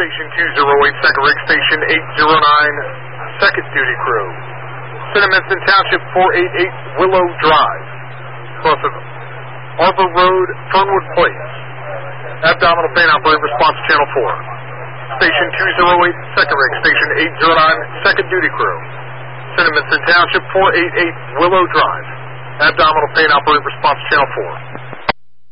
Station 208, second rig, Station 809, second duty crew. Cinnamonston Township 488 Willow Drive, close of Arbor Road, Fernwood Place. Abdominal pain operator, response to Channel 4. Station 208, second rig, Station 809, second duty crew. Cinnamonston Township 488 Willow Drive. Abdominal pain operator, response to Channel 4.